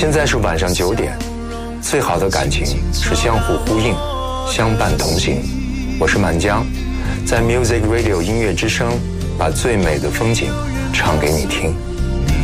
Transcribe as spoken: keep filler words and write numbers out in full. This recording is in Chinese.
现在是晚上九点，最好的感情是相互呼应，相伴同行。我是满江，在 Music Radio 音乐之声，把最美的风景唱给你听。